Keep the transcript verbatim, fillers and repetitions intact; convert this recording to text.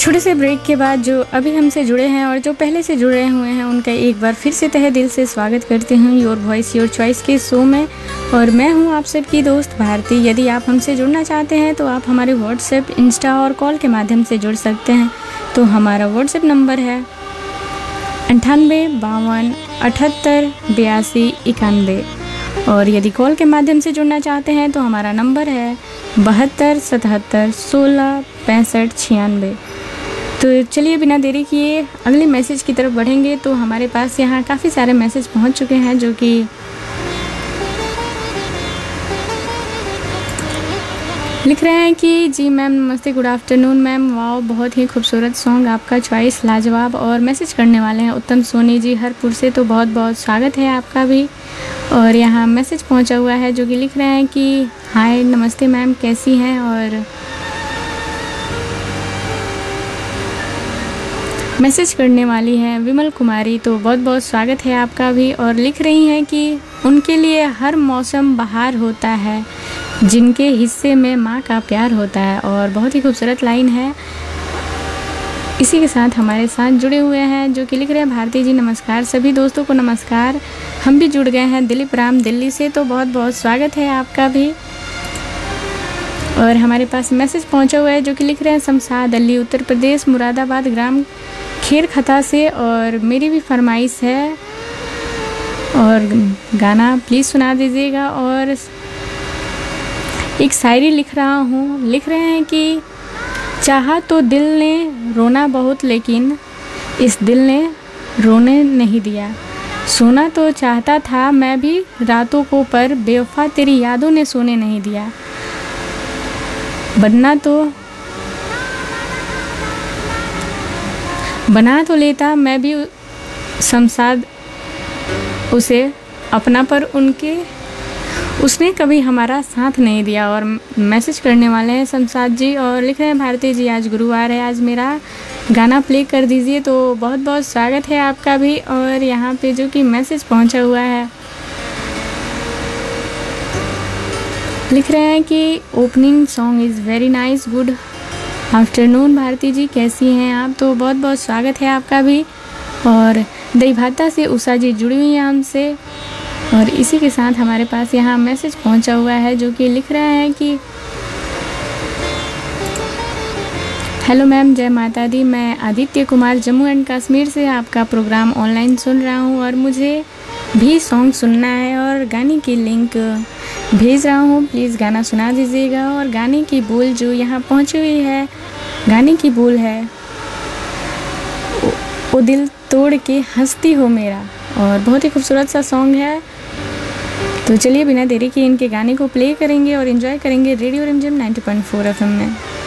छोटे से ब्रेक के बाद जो अभी हमसे जुड़े हैं और जो पहले से जुड़े हुए हैं उनका एक बार फिर से तहे दिल से स्वागत करती हूँ योर वॉइस योर चॉइस के शो में। और मैं हूँ आप सबकी दोस्त भारती। यदि आप हमसे जुड़ना चाहते हैं तो आप हमारे व्हाट्सएप, इंस्टा और कॉल के माध्यम से जुड़ सकते हैं। तो हमारा व्हाट्सएप नंबर है अंठानवे बावन अठहत्तर बयासी इक्यानवे। और यदि कॉल के माध्यम से जुड़ना चाहते हैं तो हमारा नंबर है बहत्तर सतहत्तर सोलह पैंसठ छियानवे। तो चलिए बिना देरी किए अगले मैसेज की तरफ बढ़ेंगे। तो हमारे पास यहाँ काफ़ी सारे मैसेज पहुँच चुके हैं जो कि लिख रहे हैं कि जी मैम नमस्ते, गुड आफ्टरनून मैम, वाओ बहुत ही खूबसूरत सॉन्ग, आपका चॉइस लाजवाब। और मैसेज करने वाले हैं उत्तम सोनी जी हरपुर से, तो बहुत बहुत स्वागत है आपका भी। और यहाँ मैसेज पहुँचा हुआ है जो कि लिख रहे हैं कि हाय नमस्ते मैम, कैसी हैं। और मैसेज करने वाली हैं विमल कुमारी, तो बहुत बहुत स्वागत है आपका भी। और लिख रही हैं कि उनके लिए हर मौसम बहार होता है, जिनके हिस्से में माँ का प्यार होता है। और बहुत ही खूबसूरत लाइन है। इसी के साथ हमारे साथ जुड़े हुए हैं जो कि लिख रहे हैं भारती जी नमस्कार, सभी दोस्तों को नमस्कार। हम भी जुड़ गए हैं दिलीप राम दिल्ली से, तो बहुत बहुत स्वागत है आपका भी। और हमारे पास मैसेज पहुंचा हुआ है जो कि लिख रहे हैं शमशाद अली उत्तर प्रदेश मुरादाबाद ग्राम खेर खता से, और मेरी भी फरमाइश है और गाना प्लीज़ सुना दीजिएगा। और एक शायरी लिख रहा हूँ, लिख रहे हैं कि चाहा तो दिल ने रोना बहुत, लेकिन इस दिल ने रोने नहीं दिया। सोना तो चाहता था मैं भी रातों को, पर बेवफा तेरी यादों ने सोने नहीं दिया। बनना तो बना तो लेता मैं भी शमशाद उसे अपना, पर उनके उसने कभी हमारा साथ नहीं दिया। और मैसेज करने वाले हैं शमशाद जी और लिख रहे हैं भारती जी आज गुरुवार है, आज मेरा गाना प्ले कर दीजिए। तो बहुत बहुत स्वागत है आपका भी। और यहाँ पे जो कि मैसेज पहुँचा हुआ है लिख रहे हैं कि opening song is very nice, good afternoon Bharti जी, कैसी हैं आप। तो बहुत बहुत स्वागत है आपका भी। और दही भाता से उषा जी जुड़ी हुई हैं हमसे। और इसी के साथ हमारे पास यहाँ मैसेज पहुँचा हुआ है जो कि लिख रहे हैं कि हेलो मैम, जय माता दी, मैं आदित्य कुमार जम्मू एंड कश्मीर से आपका प्रोग्राम ऑनलाइन सुन रहा हूँ और मुझे भी सॉन्ग सुनना है और गाने की लिंक भेज रहा हूँ, प्लीज़ गाना सुना दीजिएगा। और गाने की बोल जो यहाँ पहुँची हुई है, गाने की बोल है ओ, ओ दिल तोड़ के हंसती हो मेरा। और बहुत ही खूबसूरत सा सॉन्ग है। तो चलिए बिना देरी के इनके गाने को प्ले करेंगे और एंजॉय करेंगे रेडियो रिमझिम ninety point four F M में।